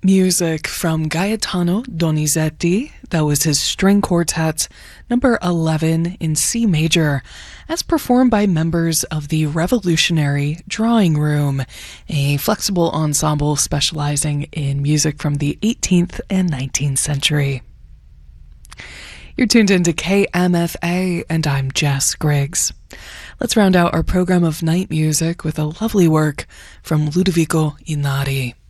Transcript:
Music from Gaetano Donizetti, that was his string quartet, number 11 in C major, as performed by members of the Revolutionary Drawing Room, a flexible ensemble specializing in music from the 18th and 19th century. You're tuned into KMFA, and I'm Jess Griggs. Let's round out our program of night music with a lovely work from Ludovico Inari.